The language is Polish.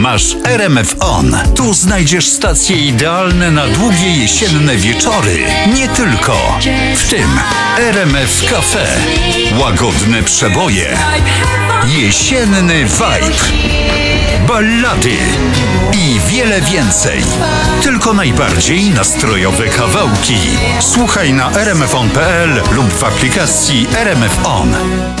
Masz RMF On. Tu znajdziesz stacje idealne na długie jesienne wieczory. Nie tylko. W tym RMF Cafe. Łagodne przeboje. Jesienny vibe. Ballady. I wiele więcej. Tylko najbardziej nastrojowe kawałki. Słuchaj na rmfon.pl lub w aplikacji RMF On.